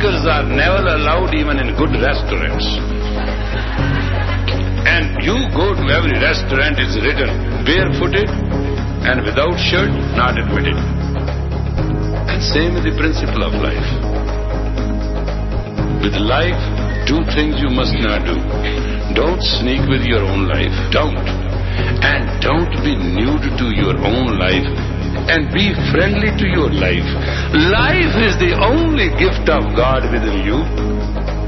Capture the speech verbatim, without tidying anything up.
sneakers are never allowed even in good restaurants. And you go to every restaurant, it's written barefooted and without shirt, not admitted. And same with the principle of life. With life, two things you must not do. Don't sneak with your own life. Don't. And don't be nude to your own life. And be friendly to your life. Life is the only gift of God within you.